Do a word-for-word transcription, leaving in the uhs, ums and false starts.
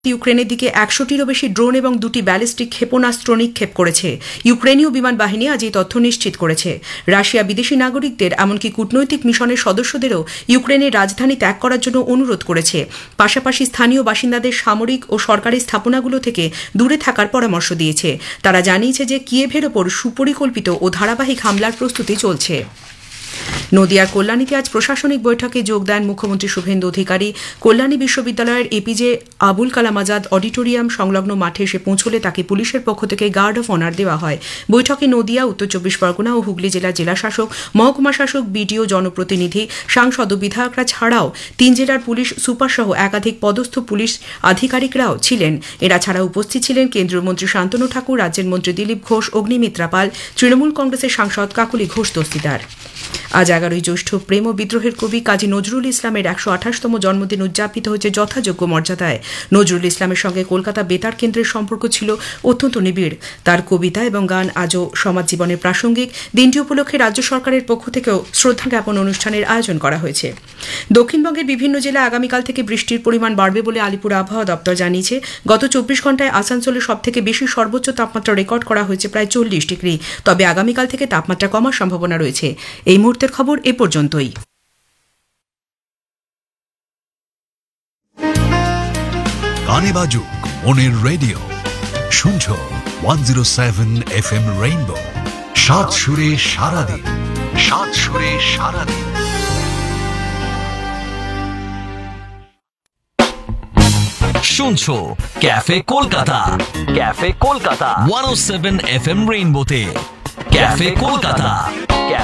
ইউক্রেনের দিকে একশোটিরও বেশি ড্রোন এবং দুটি ব্যালিস্টিক ক্ষেপণাস্ত্র নিক্ষেপ করেছে। ইউক্রেনীয় বিমান বাহিনী আজ এই তথ্য নিশ্চিত করেছে। রাশিয়া বিদেশি নাগরিকদের এমনকি কূটনৈতিক মিশনের সদস্যদেরও ইউক্রেনের রাজধানী ত্যাগ করার জন্য অনুরোধ করেছে। পাশাপাশি স্থানীয় বাসিন্দাদের সামরিক ও সরকারি স্থাপনাগুলো থেকে দূরে থাকার পরামর্শ দিয়েছে। তারা জানিয়েছে যে কিয়েভের ওপর সুপরিকল্পিত ও ধারাবাহিক হামলার প্রস্তুতি চলছে। নদিয়ার কল্যাণীতে আজ প্রশাসনিক বৈঠকে যোগ দেন মুখ্যমন্ত্রী শুভেন্দু অধিকারী। কল্যাণী বিশ্ববিদ্যালয়ের এপিজে আবুল কালাম আজাদ অডিটোরিয়াম সংলগ্ন মাঠে এসে পৌঁছলে তাকে পুলিশের পক্ষ থেকে গার্ড অফ অনার দেওয়া হয়। বৈঠকে নদিয়া, উত্তর চব্বিশ পরগনা ও হুগলি জেলার জেলাশাসক, মহকুমা শাসক, বিডিও, জনপ্রতিনিধি, সাংসদ ও বিধায়করা ছাড়াও তিন জেলার পুলিশ সুপার সহ একাধিক পদস্থ পুলিশ আধিকারিকরাও ছিলেন। এরা ছাড়া উপস্থিত ছিলেন কেন্দ্রীয় মন্ত্রী শান্তনু ঠাকুর, রাজ্যের মন্ত্রী দিলীপ ঘোষ, অগ্নিমিত্রা পাল, তৃণমূল কংগ্রেসের সাংসদ কাকলি ঘোষ দস্তিদার। আজ এগারোই জ্যৈষ্ঠ প্রেম ও বিদ্রোহের কবি কাজী নজরুল ইসলামের একশো আঠাশতম জন্মদিন উদযাপিত হয়েছে যথাযোগ্য মর্যাদায়। নজরুল ইসলামের সঙ্গে কলকাতা বেতার কেন্দ্রের সম্পর্ক ছিল অত্যন্ত নিবিড়। তার কবিতা এবং গান আজও সমাজ জীবনের প্রাসঙ্গিক। দিনটি উপলক্ষে রাজ্য সরকারের পক্ষ থেকেও শ্রদ্ধা জ্ঞাপন অনুষ্ঠানের আয়োজন করা হয়েছে। দক্ষিণবঙ্গের বিভিন্ন জেলায় আগামীকাল থেকে বৃষ্টির পরিমাণ বাড়বে বলে আলিপুর আবহাওয়া দপ্তর জানিয়েছে। গত চব্বিশ ঘন্টায় আসানসোলে সবথেকে বেশি সর্বোচ্চ তাপমাত্রা রেকর্ড করা হয়েছে প্রায় চল্লিশ ডিগ্রি। তবে আগামীকাল থেকে তাপমাত্রা কমার সম্ভাবনা রয়েছে। এই মুহূর্তের খবর এ পর্যন্তই। গানে বাজুক মনের রেডিও, শুনছো one zero seven F M rainbow. সাত সুরে সারাদিন, সাত সুরে সারাদিন। শুনছো cafe Kolkata, cafe Kolkata one ও seven F M রেইনবোতে। Cafe Kolkata.